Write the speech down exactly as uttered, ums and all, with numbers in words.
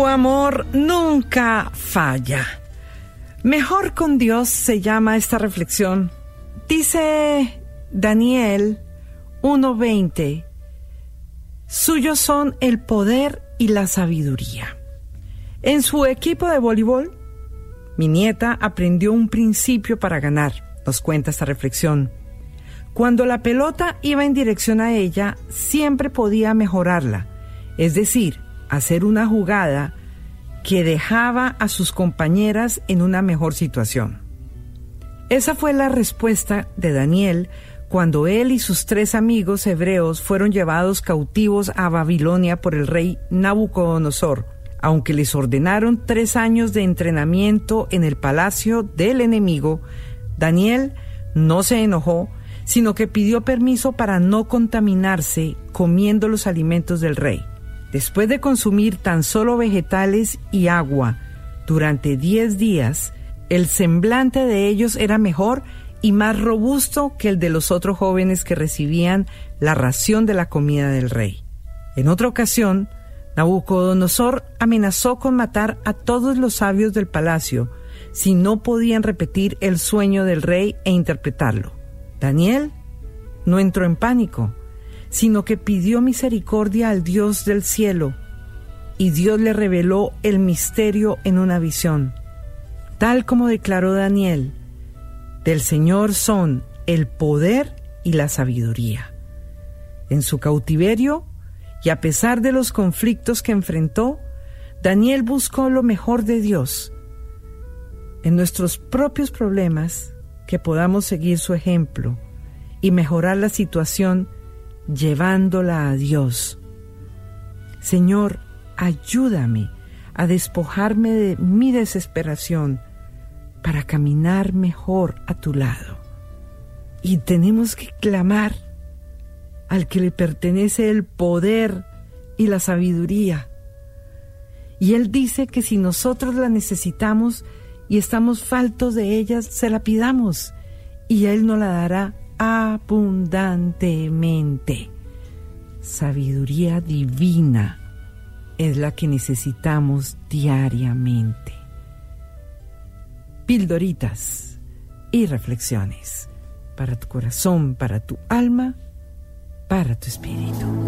amor nunca falla. Mejor con Dios se llama esta reflexión. Dice Daniel uno veinte, suyos son el poder y la sabiduría. En su equipo de voleibol, mi nieta aprendió un principio para ganar, nos cuenta esta reflexión. Cuando la pelota iba en dirección a ella, siempre podía mejorarla, es decir, hacer una jugada que dejaba a sus compañeras en una mejor situación. Esa fue la respuesta de Daniel cuando él y sus tres amigos hebreos fueron llevados cautivos a Babilonia por el rey Nabucodonosor, aunque les ordenaron tres años de entrenamiento en el palacio del enemigo. Daniel no se enojó, sino que pidió permiso para no contaminarse comiendo los alimentos del rey. Después de consumir tan solo vegetales y agua durante diez días, el semblante de ellos era mejor y más robusto que el de los otros jóvenes que recibían la ración de la comida del rey. En otra ocasión, Nabucodonosor amenazó con matar a todos los sabios del palacio si no podían repetir el sueño del rey e interpretarlo. Daniel no entró en pánico, sino que pidió misericordia al Dios del cielo, y Dios le reveló el misterio en una visión. Tal como declaró Daniel, del Señor son el poder y la sabiduría. En su cautiverio, y a pesar de los conflictos que enfrentó, Daniel buscó lo mejor de Dios. En nuestros propios problemas, que podamos seguir su ejemplo y mejorar la situación llevándola a Dios. Señor, ayúdame a despojarme de mi desesperación para caminar mejor a tu lado. Y tenemos que clamar al que le pertenece el poder y la sabiduría. Y Él dice que si nosotros la necesitamos y estamos faltos de ellas, se la pidamos y Él nos la dará abundantemente. Sabiduría divina es la que necesitamos diariamente. Pildoritas y reflexiones para tu corazón, para tu alma, para tu espíritu.